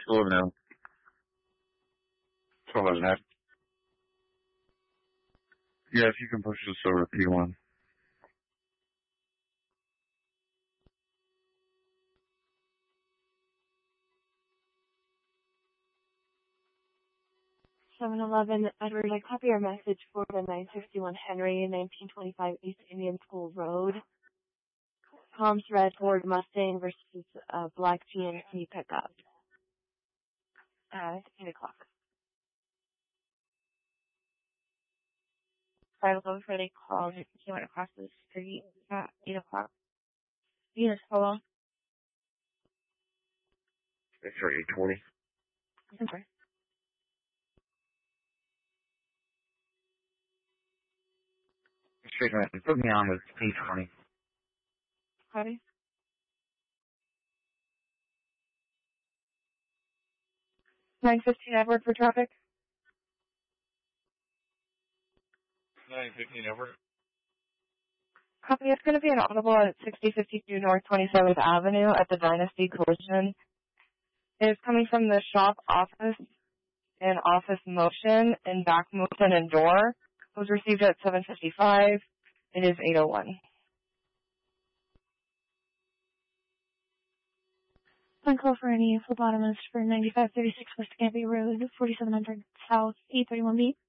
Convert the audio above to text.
Slow down. 12 and a half. Yeah, if you can push this over to P1. Edward, I copy your message for the 961 Henry, 1925 East Indian School Road. Tom's Red Ford Mustang versus Black GMC pickup. It's 8 o'clock. So I was over for they called. He went across the street at 8 o'clock. Yes, hello? It's for 820. Okay. Straight right. Put me on with 820. Howdy? 915 Edward for traffic. 915 over. Copy. It's going to be an audible at 6052 North 27th Avenue at the Dynasty Collision. It is coming from the shop office and office motion and back motion and door. It was received at 7:55. It is 8:01. On call for any phlebotomist for 9536 West Gambia Road, 4700 South, E31B.